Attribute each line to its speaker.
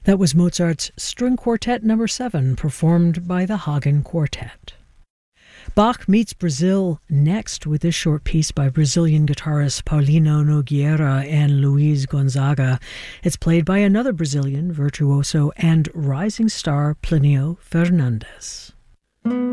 Speaker 1: That was Mozart's String Quartet No. 7, performed by the Hagen Quartet. Bach meets Brazil next with this short piece by Brazilian guitarists Paulino Nogueira and Luiz Gonzaga. It's played by another Brazilian virtuoso and rising star, Plinio Fernandes.